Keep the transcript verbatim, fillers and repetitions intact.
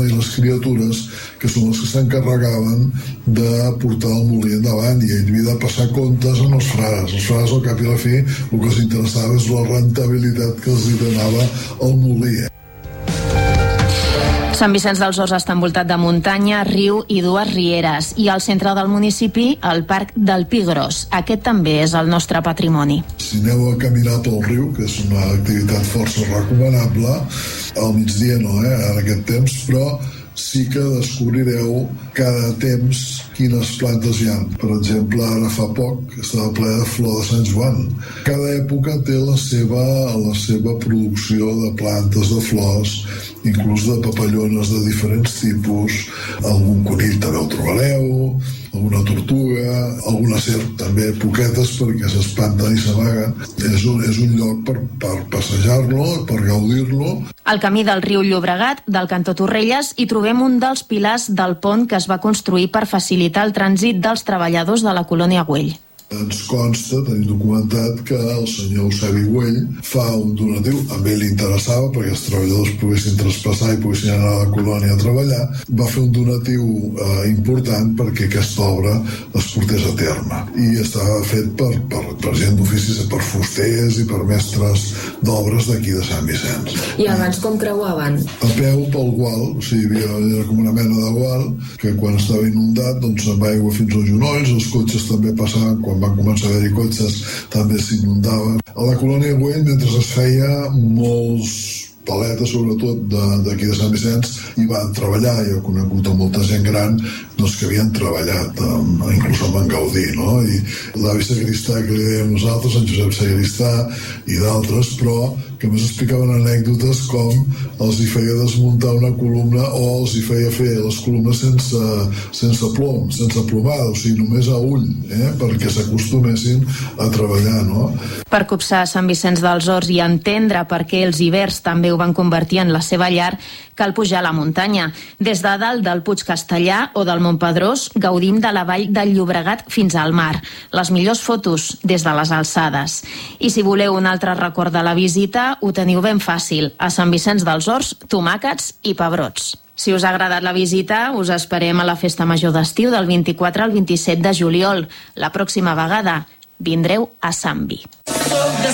i les criatures que són les que s'encarregaven de portar el molí endavant, i ell havia de passar comptes amb els frares. Els frares, al cap i a la fi, el que els interessava és la rentabilitat que els donava el molí. Sant Vicenç dels Horts està envoltat de muntanya, riu i dues rieres, i al centre del municipi el Parc del Pi Gros. Aquest també és el nostre patrimoni. Si aneu a caminar pel riu, que és una activitat força recomanable, al migdia no, eh, en aquest temps, però sí que descobrireu cada temps quines plantes hi ha. Per exemple, ara fa poc estava ple de flor de Sant Joan. Cada època té la seva, la seva producció de plantes, de flors, inclús de papallones de diferents tipus. Algun conill també el trobareu, alguna tortuga, alguna serp també, poquetes, perquè s'espanten i s'amaguen. És un, és un lloc per, per passejar-lo, per gaudir-lo. Al camí del riu Llobregat, del cantó Torrelles, hi trobem un dels pilars del pont que es va construir per facilitar el trànsit dels treballadors de la colònia Güell. Ens consta, tenim documentat, que el senyor Eusebi Güell fa un donatiu, a ell li interessava perquè els treballadors poguessin traspassar i poguessin anar a la colònia a treballar, va fer un donatiu eh, important perquè aquesta obra es portés a terme. I estava fet per, per, per gent d'oficis, per fusters i per mestres d'obres d'aquí de Sant Vicenç. I abans com creuaven? A peu pel gual, o sigui, hi havia com una mena de gual que quan estava inundat doncs amb aigua fins als genolls, els cotxes també passaven, quan van començar a haver-hi cotxes també s'inundaven. A la colònia Güell, mentre es feia, molts paletes, sobretot d'aquí de, de Sant Vicenç, hi van treballar. Jo he conegut a molta gent gran doncs, que havien treballat, amb, inclús amb en Gaudí, no? I l'avi Sagristà, que li dèiem nosaltres, en Josep Sagristà i d'altres, però que més explicaven anècdotes com els hi feia desmuntar una columna o els hi feia fer les columnes sense, sense plom, sense plomada, o sigui, només a ull, eh? Perquè s'acostumessin a treballar, no? Per copsar Sant Vicenç dels Horts i entendre per què els hiverns també ho van convertir en la seva llar, cal pujar a la muntanya. Des de dalt del Puig Castellà o del Montpedrós gaudim de la vall del Llobregat fins al mar. Les millors fotos des de les alçades. I si voleu un altre record de la visita, ho teniu ben fàcil. A Sant Vicenç dels Horts, tomàquets i pebrots. Si us ha agradat la visita, us esperem a la Festa Major d'estiu del vint-i-quatre al vint-i-set de juliol. La pròxima vegada vindreu a Sant Vi.